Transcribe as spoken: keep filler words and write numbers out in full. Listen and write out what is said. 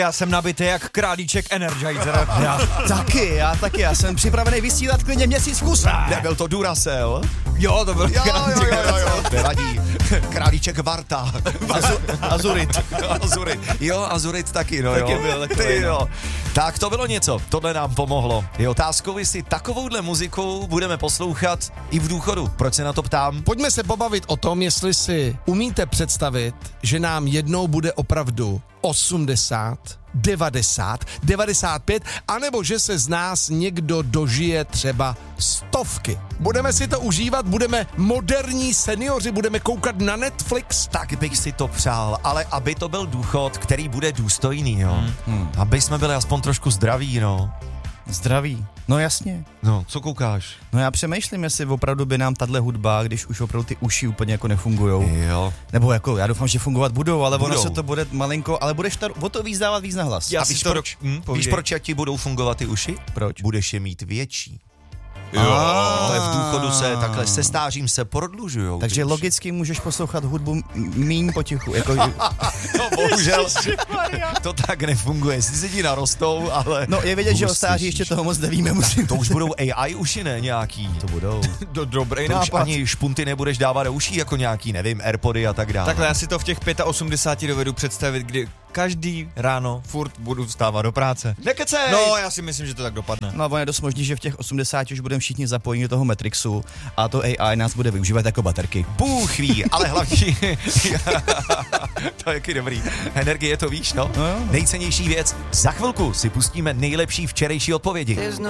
Já jsem nabitý jak králíček Energizer. Já taky, já taky, já jsem připravený vysílat klidně měsíc v kuse. Nebyl to Duracell? Jo, to byl Jo, jo, králíček jo, jo, jo. Nevadí. Králíček Varta. Azu, azurit. Azurit. Jo, Azurit taky, no Taky jo. byl takový, Ty no. jo. Tak to bylo něco, tohle nám pomohlo. Je otázkou, jestli takovouhle muziku budeme poslouchat i v důchodu. Proč se na to ptám? Pojďme se pobavit o tom, jestli si umíte představit, že nám jednou bude opravdu osmdesát, devadesát, devadesát pět, anebo že se z nás někdo dožije třeba stovky. Budeme si to užívat, budeme moderní seniori, budeme koukat na Netflix. Tak bych si to přál, ale aby to byl důchod, který bude důstojný, jo. Hmm. Hmm. Aby jsme byli aspoň trošku zdraví, no. Zdraví. No jasně. No, co koukáš? No já přemýšlím, jestli opravdu by nám tahle hudba, když už opravdu ty uši úplně jako nefungujou. Jo. Nebo jako, já doufám, že fungovat budou, ale Budou. ono se to bude malinko, ale budeš to, o to víc dávat víc na hlas. Já A si víš to proč? hm, Víš, povídej. proč ti budou fungovat ty uši? Proč? Budeš je mít větší. Jo. To je v důchodu se takhle se stářím se prodlužujou. Takže ty uši. logicky můžeš poslouchat hudbu m- míň potichu. Jako, No bohužel to tak nefunguje. Sice ti narostou, ale... no je vidět, že o hůř stáří slyšíš. ještě toho moc nevíme, musím. To už budou A I uši, ne? Nějaký. To budou. Do, dobrý To už nápad. ani špunty nebudeš dávat do uší, jako nějaký, nevím, Airpody a tak dále. Takhle já si to v těch osmdesáti pěti dovedu představit, kdy každý ráno furt budu vstávat do práce. Nekecej! No, já si myslím, že to tak dopadne. No a ono je dost možný, že v těch osmdesáti už budeme všichni zapojeni do toho Matrixu a to A I nás bude využívat jako baterky. Bůh ví, ale hlavně... to je jaký dobrý. Energie to víš, no? No jo. Nejcennější věc. Za chvilku si pustíme nejlepší včerejší odpovědi.